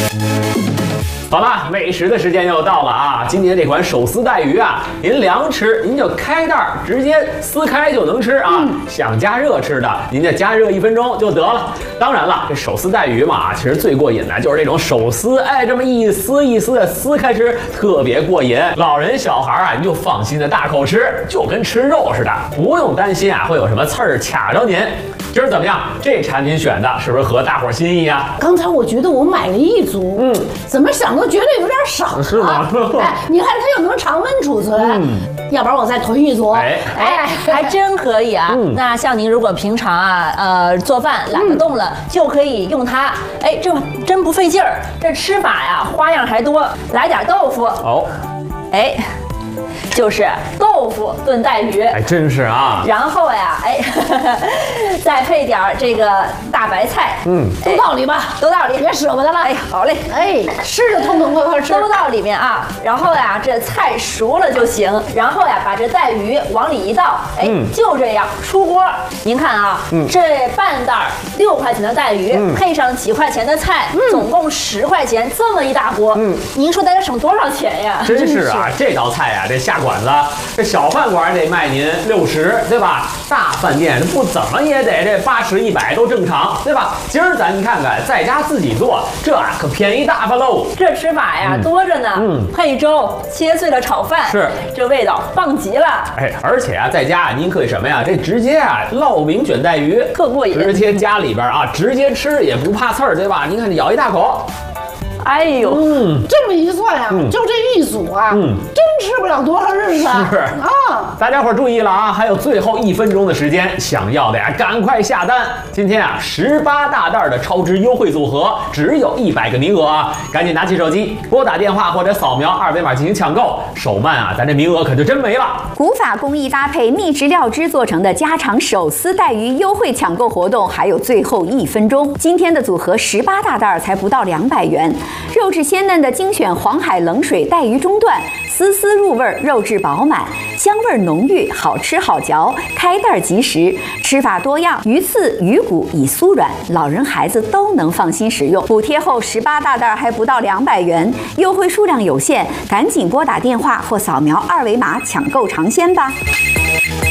好了，美食的时间又到了啊！今天这款手撕带鱼啊，您凉吃您就开袋儿，直接撕开就能吃啊。想加热吃的，您就加热1分钟就得了。当然了，这手撕带鱼嘛，其实最过瘾的就是这种手撕，哎，这么一丝一丝的撕开吃，特别过瘾。老人小孩啊，你就放心的大口吃，就跟吃肉似的，不用担心啊会有什么刺儿卡着您。今儿怎么样？这产品选的是不是合大伙心意啊？ 刚才我觉得我买了1组，怎么想都觉得有点少， 是吗？ 哎，你看它又能常温储存，要不然我再囤1组。 哎，还真可以啊。那像您如果平常啊，做饭懒得动了，就可以用它。哎，这真不费劲儿。这吃法呀，花样还多。来点豆腐。哦，哎。就是豆腐炖带鱼， 还真是啊。 然后呀，哎，再配点这个大白菜， 都到里吧， 都到里， 别舍不得了。 哎，好嘞， 哎，吃着痛痛快快吃， 都到里面啊。然后呀，这菜熟了就行。然后呀，把这带鱼往里一倒，哎，就这样出锅。您看啊，这半袋6块钱的带鱼，配上几块钱的菜，总共10块钱，这么一大锅，您说大家省多少钱呀？ 真是啊，这道菜呀，这下馆子，这小饭馆得卖您60，对吧？大饭店不怎么也得这80、100都正常，对吧？今儿咱看看，在家自己做，这可便宜大发喽！ 这吃法呀多着呢，配粥、切碎了炒饭， 是这味道棒极了。 哎，而且啊，在家您可以什么呀？这直接啊烙饼卷带鱼， 特过瘾。 直接家里边啊，直接吃也不怕刺儿，对吧？您看，咬一大口。 哎呦， 这么一算呀，就这1组啊，真吃不了多少日子啊！ 大家伙注意了啊，还有最后1分钟的时间，想要的呀，赶快下单！今天啊，18大袋的超值优惠组合，只有100个名额啊，赶紧拿起手机拨打电话或者扫描2维码进行抢购，手慢啊，咱这名额可就真没了。 古法工艺搭配秘制料汁做成的家常手撕带鱼优惠抢购活动，还有最后1分钟。今天的组合18大袋才不到200元。肉质鲜嫩的精选黄海冷水带鱼中段，丝丝入味，肉质饱满，香味浓郁，好吃好嚼，开袋即食。吃法多样，鱼刺、鱼骨已酥软，老人孩子都能放心食用。补贴后18大袋还不到200元，优惠数量有限，赶紧拨打电话或扫描2维码抢购尝鲜吧。